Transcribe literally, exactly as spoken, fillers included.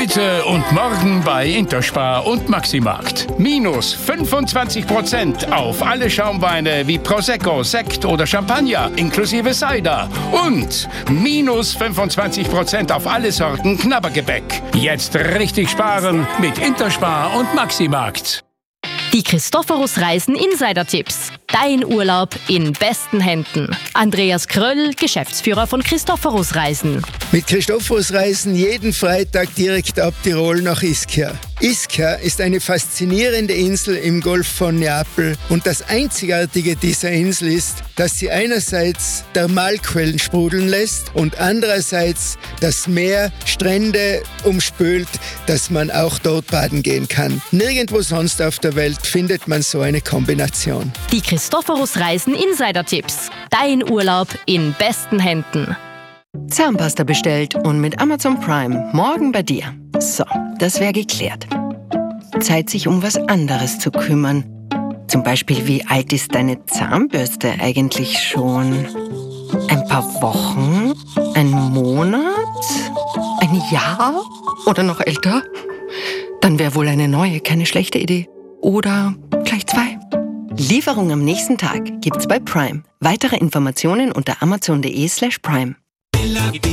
Heute und morgen bei Interspar und Maximarkt. Minus fünfundzwanzig Prozent auf alle Schaumweine wie Prosecco, Sekt oder Champagner inklusive Cider. Und minus fünfundzwanzig Prozent auf alle Sorten Knabbergebäck. Jetzt richtig sparen mit Interspar und Maximarkt. Die Christophorus Reisen Insider-Tipps. Dein Urlaub in besten Händen. Andreas Kröll, Geschäftsführer von Christophorus Reisen. Mit Christophorus Reisen jeden Freitag direkt ab Tirol nach Ischia. Ischia ist eine faszinierende Insel im Golf von Neapel und das Einzigartige dieser Insel ist, dass sie einerseits Thermalquellen sprudeln lässt und andererseits das Meer Strände umspült, dass man auch dort baden gehen kann. Nirgendwo sonst auf der Welt findet man so eine Kombination. Die Christophorus Reisen Insider-Tipps. Dein Urlaub in besten Händen. Zahnpasta bestellt und mit Amazon Prime morgen bei dir. So, das wäre geklärt. Zeit, sich um was anderes zu kümmern. Zum Beispiel, wie alt ist deine Zahnbürste eigentlich schon? Ein paar Wochen? Ein Monat? Ein Jahr? Oder noch älter? Dann wäre wohl eine neue keine schlechte Idee. Oder gleich zwei. Lieferung am nächsten Tag gibt's bei Prime. Weitere Informationen unter amazon punkt de slash prime.